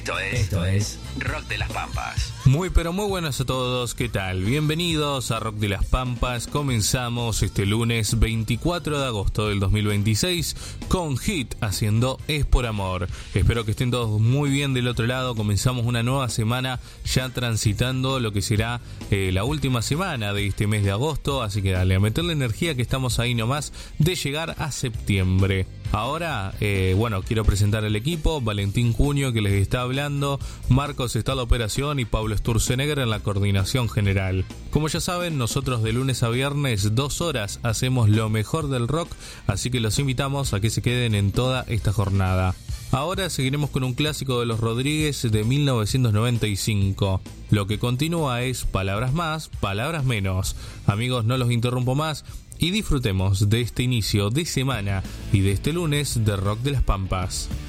Esto es Rock de las Pampas. Muy pero muy buenas a todos, ¿qué tal? Bienvenidos a Rock de las Pampas. Comenzamos este lunes 24 de agosto del 2026 con Hit haciendo Es por Amor. Espero que estén todos muy bien del otro lado. Comenzamos una nueva semana ya transitando lo que será la última semana de este mes de agosto. Así que dale, a meterle energía que estamos ahí nomás de llegar a septiembre. Ahora, quiero presentar al equipo. Valentín Cunio, que les está hablando, Marcos está en la operación y Pablo Sturzenegger en la coordinación general. Como ya saben, nosotros de lunes a viernes 2 horas hacemos lo mejor del rock, así que los invitamos a que se queden en toda esta jornada. Ahora seguiremos con un clásico de los Rodríguez de 1995. Lo que continúa es Palabras Más, Palabras Menos. Amigos, no los interrumpo más y disfrutemos de este inicio de semana y de este lunes de Rock de las Pampas.